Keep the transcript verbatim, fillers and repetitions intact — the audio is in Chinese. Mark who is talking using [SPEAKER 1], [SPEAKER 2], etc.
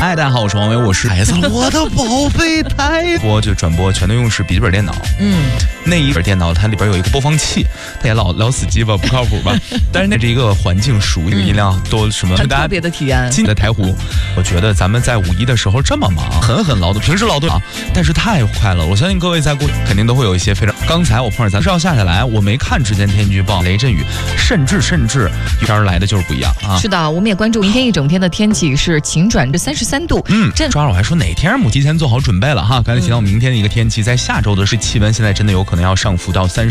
[SPEAKER 1] 嗨，大家好，我是王维，我是孩子，我的宝贝太播就转播全都用是笔记本电脑，嗯，那一本电脑它里边有一个播放器，它也老老死机吧，不靠谱吧？但是那是一个环境熟，这个音量多什么，
[SPEAKER 2] 很特别的体验。
[SPEAKER 1] 今的台湖，我觉得咱们在五一的时候这么忙，狠狠劳动，平时劳动啊，但是太快了。我相信各位在过肯定都会有一些非常。刚才我碰上咱是要下下来，我没看之前天气预报，雷阵雨，甚至甚至天来的就是不一样啊。
[SPEAKER 2] 是的，我们也关注明天一整天的天气是晴转至三十三度。
[SPEAKER 1] 嗯，这抓着我还说哪天我提前做好准备了哈。刚才提到明天的一个天气，在下周的是气温现在真的有可能要上浮到三十。